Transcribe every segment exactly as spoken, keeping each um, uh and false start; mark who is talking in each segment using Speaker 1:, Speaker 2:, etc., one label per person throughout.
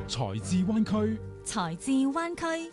Speaker 1: 財智灣區，
Speaker 2: 財智灣區。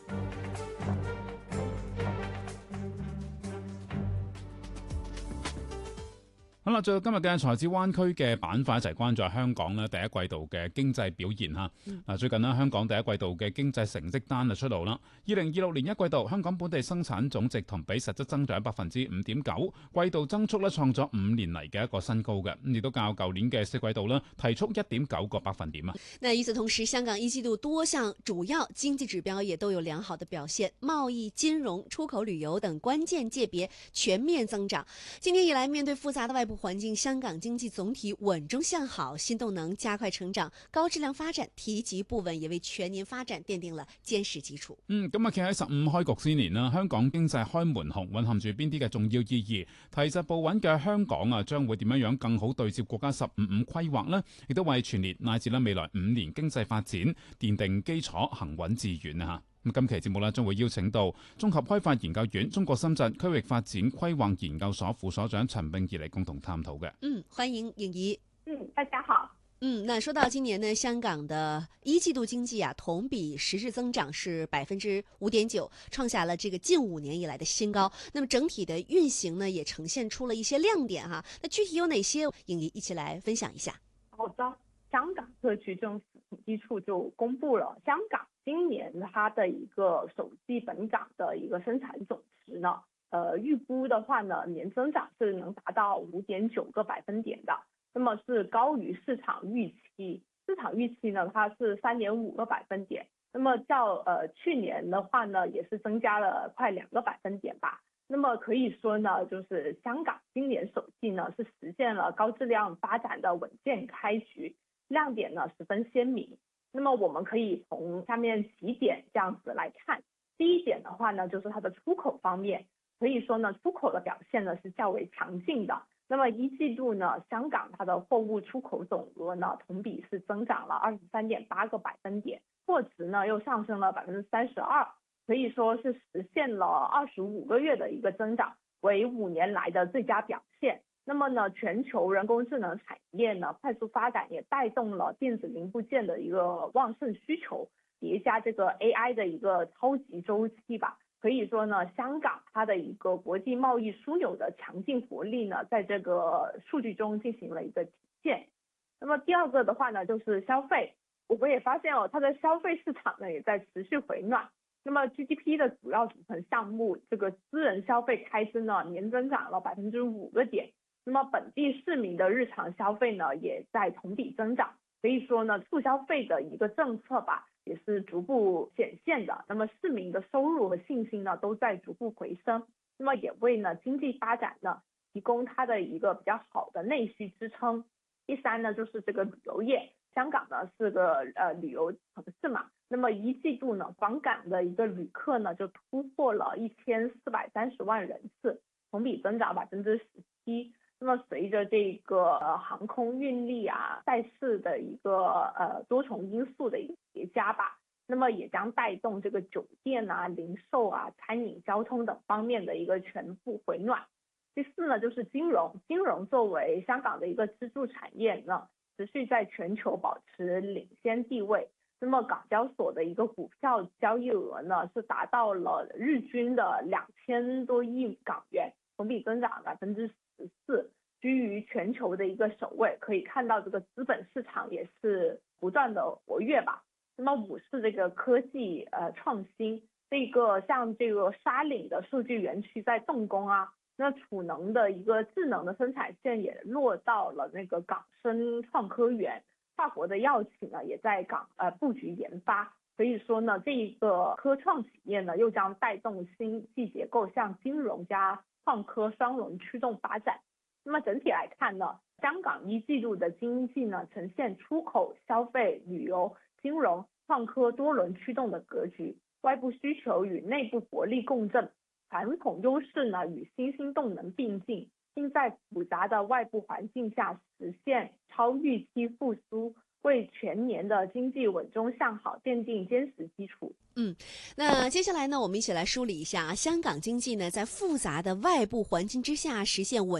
Speaker 1: 好啦，最後今日嘅財智灣區嘅板塊一齊關注香港咧第一季度嘅經濟表現嚇。嗱、嗯，最近咧香港第一季度嘅經濟成績單就出爐啦。二零二六年一季度香港本地生產總值同比實質增長百分之五點九，季度增速咧創咗五年嚟嘅一個新高嘅，亦都較舊年嘅四季度咧提速一點九個百分點啊。
Speaker 3: 那與此同時，香港一季度多項主要經濟指標也都有良好的表現，貿易、金融、出口、旅遊等關鍵界別全面增長。今年以來，面對複雜的外部環境，香港經濟總體穩中向好，新動能加快成長，高質量發展提及不穩，也為全年發展奠定了堅實基礎。
Speaker 1: 嗯，咁啊，企喺十五開局之年啦，香港經濟開門紅，蘊含住邊啲嘅重要意義？提實步穩嘅香港啊，將會點樣樣更好對接國家十五五規劃呢？亦都為全年乃至咧未來五年經濟發展奠定基礎，行穩致遠啊！咁今期節目咧，將會邀請到綜合開發研究院中國深圳區域發展規劃研究所副所長陳穎儀嚟共同探討嘅。
Speaker 3: 嗯，歡迎穎儀。
Speaker 4: 嗯，大家好。
Speaker 3: 嗯，那說到今年呢，香港的一季度經濟啊，同比實質增長是百分之五點九，創下了這個近五年以來的新高。那麼整體的運行呢，也呈現出了一些亮點哈。那具體有哪些？穎儀一起來分享一下。
Speaker 4: 好的，香港特區政府統計處就公布了香港今年它的一個首季本港的一個生產總值呢，呃，預估的話呢，年增長是能達到五點九個百分點的，那麼是高於市場預期。市場預期呢，它是三點五個百分點，那麼較呃去年的話呢，也是增加了快兩個百分點吧。那麼可以說呢，就是香港今年首季呢，是實現了高質量發展的穩健開局，亮點呢十分鮮明。那麼我們可以從下面幾點這樣子來看。第一點的話呢，就是它的出口方面，可以說呢，出口的表現呢是較為強勁的。那麼一季度呢，香港它的貨物出口總額呢，同比是增長了二十三點八個百分點，貨值呢又上升了百分之三十二，可以說是實現了二十五個月的一個增長，為五年來的最佳表現。那麼呢，全球人工智能產業呢快速發展，也帶動了電子零部件的一個旺盛需求，疊加這個 A I 的一個超級週期吧。可以說呢，香港它的一個國際貿易樞紐的強勁活力呢，在這個數據中進行了一個體現。那麼第二個的話呢，就是消費，我們也發現哦，它的消費市場呢也在持續回暖。那麼 G D P 的主要組成項目，這個私人消費開支呢年增長了百分之五個點。那麼本地市民的日常消費呢也在同比增長。可以說呢，促消費的一個政策吧，也是逐步顯現的。那麼市民的收入和信心呢都在逐步回升，那麼也為呢經濟發展呢提供它的一個比較好的內需支撐。第三呢，就是這個旅遊業，香港呢是個呃旅遊城市嘛，那麼一季度呢訪港的一個旅客呢就突破了一千四百三十萬人次，同比增長百分之十七。那麼隨着這個呃航空運力啊賽事的一個呃多重因素的一個疊加吧，那麼也將帶動這個酒店啊、零售啊、餐飲、交通等方面的一個全部回暖。第四呢，就是金融，金融作為香港的一個支柱產業呢，持續在全球保持領先地位。那麼港交所的一個股票交易額呢，是達到了日均的兩千多億港元，同比增長百分之十四，居於全球的一個首位。可以看到這個資本市場也是不斷的活躍吧。那麼五是這個科技呃創新，這個像這個沙嶺的數據園區在動工啊，那儲能的一個智能的生產線也落到了那個港深創科園，跨國的藥企呢也在港呃布局研發。所以說呢，這一個科創企業呢又將帶動新經濟結構向金融加創科雙輪驅動發展。那麼整體來看呢，香港一季度的經濟呢呈現出口、消費、旅遊、金融、創科多輪驅動的格局，外部需求與內部活力共振，傳統優勢呢與新興動能並進，並在複雜的外部環境下實現超預期復甦，為全年的經濟穩中向好奠定堅實基礎。
Speaker 3: 嗯，那接下來呢，我們一起來梳理一下啊，香港經濟呢在複雜的外部環境之下實現穩